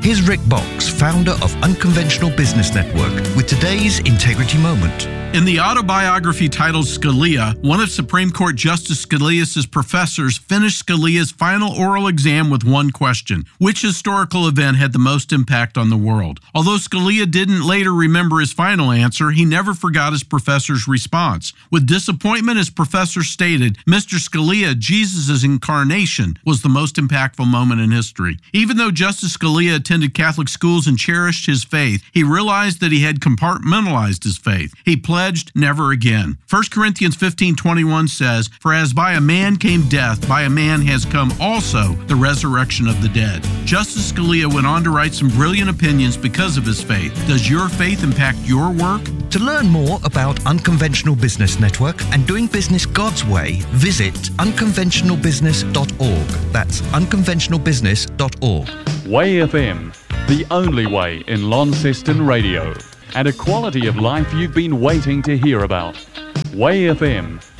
Here's Rick Box, founder of Unconventional Business Network, with today's Integrity Moment. In the autobiography titled Scalia, one of Supreme Court Justice Scalia's professors finished Scalia's final oral exam with one question: which historical event had the most impact on the world? Although Scalia didn't later remember his final answer, he never forgot his professor's response. With disappointment, his professor stated, "Mr. Scalia, Jesus' incarnation was the most impactful moment in history." Even though Justice Scalia attended Catholic schools and cherished his faith, he realized that he had compartmentalized his faith. He pledged never again. 1 Corinthians 15:21 says, "For as by a man came death, by a man has come also the resurrection of the dead." Justice Scalia went on to write some brilliant opinions because of his faith. Does your faith impact your work? To learn more about Unconventional Business Network and doing business God's way, visit unconventionalbusiness.org. That's unconventionalbusiness.org. Way FM, the only way in Launceston radio. And a quality of life you've been waiting to hear about. Way FM,